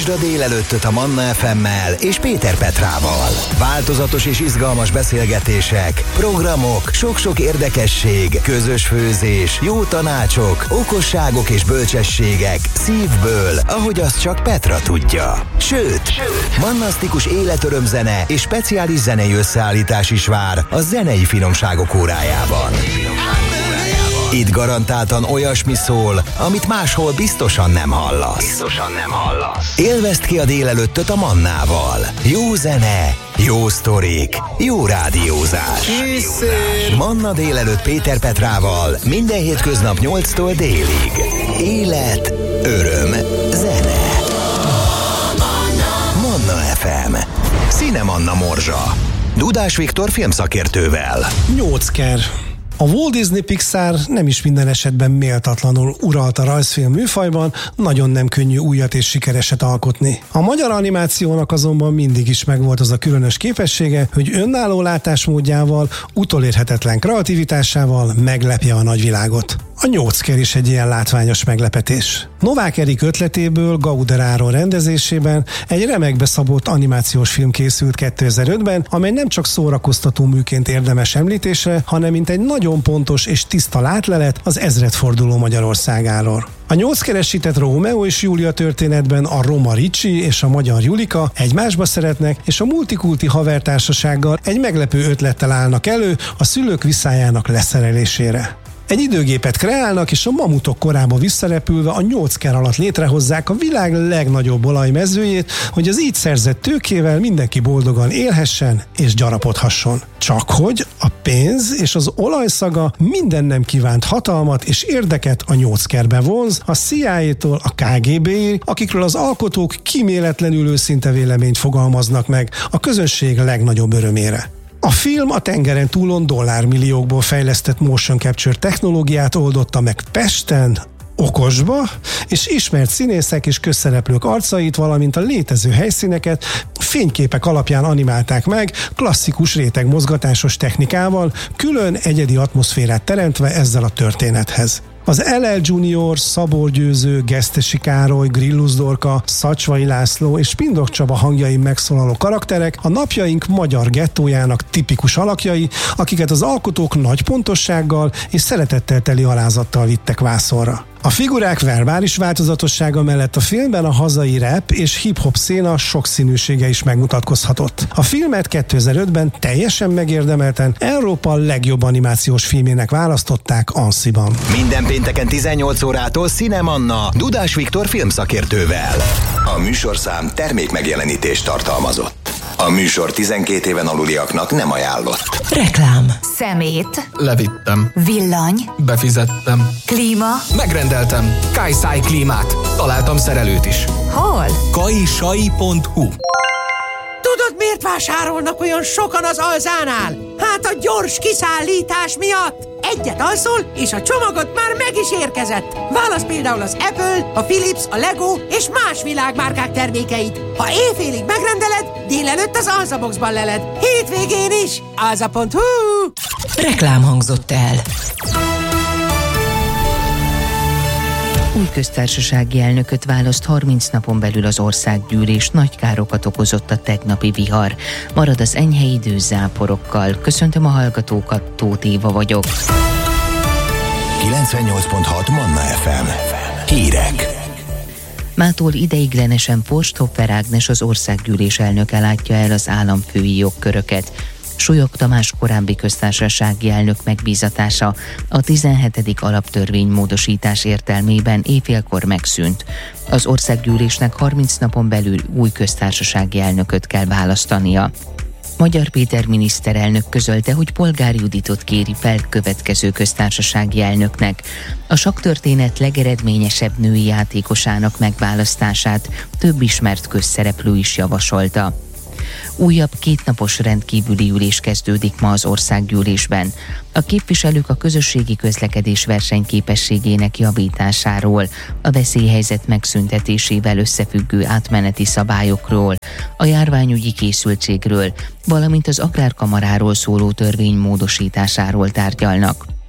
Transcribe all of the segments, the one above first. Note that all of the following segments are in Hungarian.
Indítsd a délelőttöt a Manna FM-mel és Péter Petrával. Változatos és izgalmas beszélgetések, programok, sok-sok érdekesség, közös főzés, jó tanácsok, okosságok és bölcsességek szívből, ahogy azt csak Petra tudja. Sőt, mannasztikus életörömzene és speciális zenei összeállítás is vár a zenei finomságok órájában. Itt garantáltan olyasmi szól, amit máshol biztosan nem hallasz. Élvezd ki a délelőttöt a Mannával. Jó zene, jó sztorik, jó rádiózás. Készül! Manna délelőtt Péter Petrával minden hétköznap 8-tól délig. Élet, öröm, zene. Manna FM. Cinemanna Morzsa. Dudás Viktor filmszakértővel. 8-ker. A Walt Disney Pixar nem is minden esetben méltatlanul uralt a rajzfilm műfajban, nagyon nem könnyű újat és sikereset alkotni. A magyar animációnak azonban mindig is megvolt az a különös képessége, hogy önálló látásmódjával, utolérhetetlen kreativitásával meglepje a nagyvilágot. A 8-ker is egy ilyen látványos meglepetés. Novák Erik ötletéből Gauder Áron rendezésében egy remekbe szabott animációs film készült 2005-ben, amely nem csak szórakoztató műként érdemes említésre, hanem mint egy nagyon pontos és tiszta látlelet az ezredforduló Magyarországáról. A 8-keresített Rómeó és Júlia történetben a Roma Ricsi és a magyar Julika egymásba szeretnek, és a multikulti havertársasággal egy meglepő ötlettel állnak elő a szülők viszályának leszerelésére. Egy időgépet kreálnak, és a mamutok korába visszarepülve a 8-ker alatt létrehozzák a világ legnagyobb olajmezőjét, hogy az így szerzett tőkével mindenki boldogan élhessen és gyarapodhasson. Csak hogy a pénz és az olajszaga minden nem kívánt hatalmat és érdeket a 8-kerbe vonz, a CIA-tól a KGB-ig, akikről az alkotók kíméletlenül őszinte véleményt fogalmaznak meg a közönség legnagyobb örömére. A film a tengeren túlon dollármilliókból fejlesztett motion capture technológiát oldotta meg Pesten, okosba, és ismert színészek és közszereplők arcait, valamint a létező helyszíneket fényképek alapján animálták meg, klasszikus rétegmozgatásos technikával, külön egyedi atmoszférát teremtve ezzel a történethez. Az LL Junior, Szabó Győző, Gesztesi Károly, Grillus Dorka, Szacsvai László és Pindok Csaba hangjain megszólaló karakterek a napjaink magyar gettójának tipikus alakjai, akiket az alkotók nagy pontossággal és szeretettel teli alázattal vittek vászonra. A figurák verbális változatossága mellett a filmben a hazai rap és hip-hop széna sokszínűsége is megmutatkozhatott. A filmet 2005-ben teljesen megérdemelten Európa legjobb animációs filmének választották Annecy-ban. Minden pénteken 18 órától Cinemanna Dudás Viktor filmszakértővel. A műsorszám termékmegjelenítést tartalmazott. A műsor 12 éven aluliaknak nem ajánlott. Reklám. Szemét. Levittem. Villany. Befizettem. Klíma. Megrendeltem. Kajszáj klímát. Találtam szerelőt is. Hol? kajsai.hu. Tudod, miért vásárolnak olyan sokan az Alzánál? Hát a gyors kiszállítás miatt! Egyet alszol, és a csomagot már meg is érkezett. Válasz például az Apple, a Philips, a Lego és más világmárkák termékeit. Ha éjfélig megrendeled, délelőtt az Alzaboxban leled. Hétvégén is. Alza.hu. Reklám hangzott el. Új köztársasági elnököt választ 30 napon belül az országgyűlés, nagy károkat okozott a tegnapi vihar. Marad az enyhe idő záporokkal. Köszöntöm a hallgatókat, Tóth Éva vagyok. 98.6 Manna FM. Hírek. Mától ideiglenesen Posthopper Ágnes, az országgyűlés elnöke látja el az államfői jogköröket. Súlyog Tamás korábbi köztársasági elnök megbízatása a 17. alaptörvény módosítás értelmében éjfélkor megszűnt. Az országgyűlésnek 30 napon belül új köztársasági elnököt kell választania. Magyar Péter miniszterelnök közölte, hogy Polgár Juditot kéri fel következő köztársasági elnöknek. A sakktörténet legeredményesebb női játékosának megválasztását több ismert közszereplő is javasolta. Újabb 2 napos rendkívüli ülés kezdődik ma az országgyűlésben. A képviselők a közösségi közlekedés versenyképességének javításáról, a veszélyhelyzet megszüntetésével összefüggő átmeneti szabályokról, a járványügyi készültségről, valamint az agrárkamaráról szóló törvény módosításáról tárgyalnak.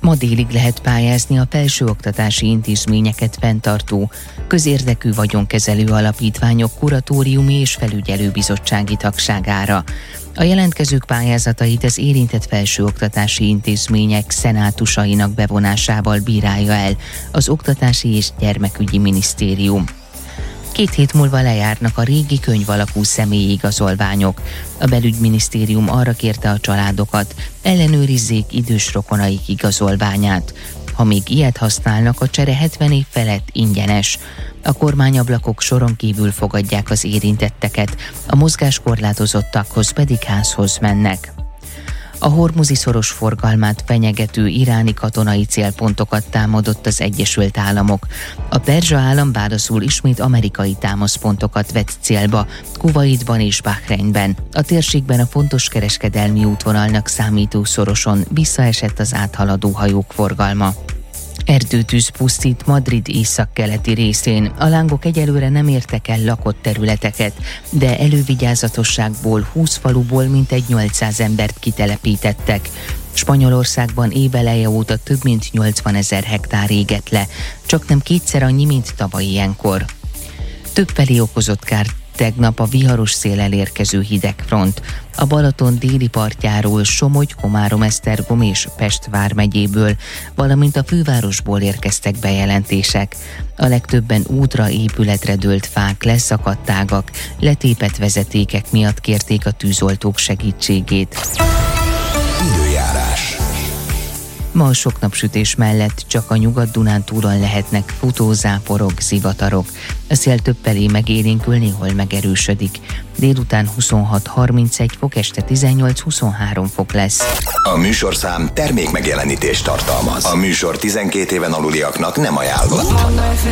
Ma délig lehet pályázni a felsőoktatási intézményeket fenntartó, közérdekű vagyonkezelő alapítványok kuratóriumi és felügyelőbizottsági tagságára. A jelentkezők pályázatait az érintett felsőoktatási intézmények szenátusainak bevonásával bírálja el az Oktatási és Gyermekügyi Minisztérium. 2 hét múlva lejárnak a régi könyvalapú személyi igazolványok. A belügyminisztérium arra kérte a családokat, ellenőrizzék idős rokonaik igazolványát. Ha még ilyet használnak, a csere 70 év felett ingyenes. A kormányablakok soron kívül fogadják az érintetteket, a mozgáskorlátozottakhoz pedig házhoz mennek. A Hormuzi-szoros forgalmát fenyegető iráni katonai célpontokat támadott az Egyesült Államok. A perzsa állam válaszul ismét amerikai támaszpontokat vett célba, Kuwaitban és Bahreinben. A térségben a fontos kereskedelmi útvonalnak számító szoroson visszaesett az áthaladó hajók forgalma. Erdőtűz pusztít Madrid északkeleti részén. A lángok egyelőre nem értek el lakott területeket, de elővigyázatosságból 20 faluból mintegy 800 embert kitelepítettek. Spanyolországban éveleje óta több mint 80 000 hektár égett le, csaknem 2-szer annyi, mint tavaly ilyenkor. Többfelé okozott kárt tegnap a viharos széllel érkező hidegfront. A Balaton déli partjáról Somogy, Komárom, Esztergom és Pest vármegyéből, valamint a fővárosból érkeztek bejelentések. A legtöbben útra, épületre dőlt fák, leszakadt ágak, letépett vezetékek miatt kérték a tűzoltók segítségét. Időjárás. Ma a sok napsütés mellett csak a Nyugat-Dunántúlon lehetnek futózáporok, zivatarok. A szél többfelé megélénkül, néhol megerősödik. Délután 26-31 fok, este 18-23 fok lesz. A műsorszám termék megjelenítést tartalmaz. A műsor 12 éven aluliaknak nem ajánlott.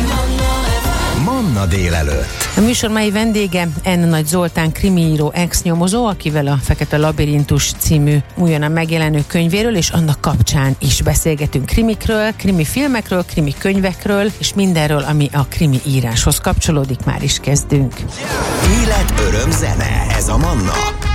Manna délelőtt. A műsor mai vendége N. Nagy Zoltán krimiíró, ex-nyomozó, akivel a Fekete Labirintus című újonnan megjelenő könyvéről és annak kapcsán is beszélgetünk krimikről, krimi filmekről, krimi könyvekről és mindenről, ami a krimi íráshoz kapcsolódik. Már is kezdünk. Élet, öröm, zene. Ez a Manna.